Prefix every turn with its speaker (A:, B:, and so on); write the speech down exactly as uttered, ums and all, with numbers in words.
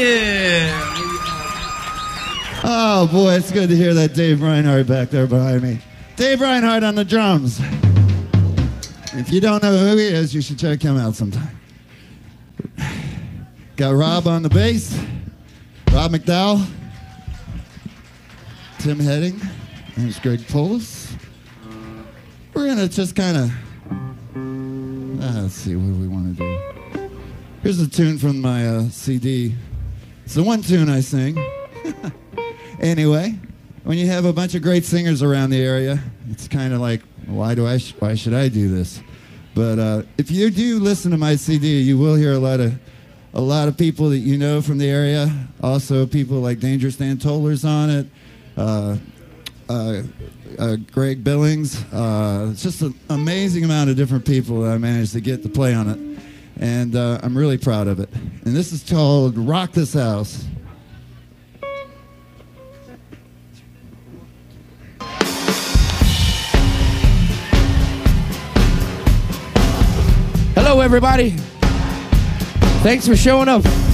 A: Yeah.
B: Oh, boy, it's good to hear that Dave Reinhardt back there behind me. Dave Reinhardt on the drums. If you don't know who he is, you should check him out sometime. Got Rob on the bass, Rob McDowell, Tim Heading, and there's Greg Polis. We're going to just kind of, uh, let's see, what do we want to do? Here's a tune from my uh, C D. It's the one tune I sing. Anyway, when you have a bunch of great singers around the area, it's kind of like, why do I? Sh- why should I do this? But uh, if you do listen to my C D, you will hear a lot of a lot of people that you know from the area. Also, people like Dangerous Dan Toller's on it. Uh, uh, uh, Greg Billings. Uh, it's just an amazing amount of different people that I managed to get to play on it, and uh, I'm really proud of it. And this is called "Rock This House."
C: Hello, everybody. Thanks for showing up.